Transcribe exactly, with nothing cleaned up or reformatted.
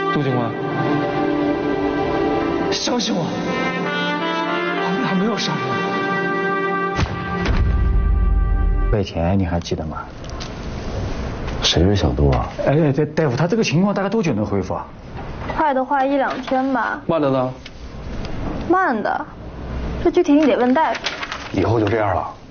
杜警官，相信我，我们俩没有杀人。 魏田你还记得吗？ 谁是小杜啊？ 哎，这大夫，他这个情况大概多久能恢复啊？ 快的话一两天吧。 慢的呢？ 慢的，这具体你得问大夫。 以后就这样了。